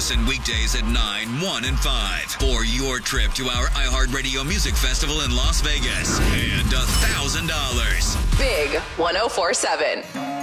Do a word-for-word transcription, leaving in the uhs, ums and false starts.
Listen weekdays at nine, one, and five for your trip to our iHeartRadio Music Festival in Las Vegas and one thousand dollars. Big one oh four seven.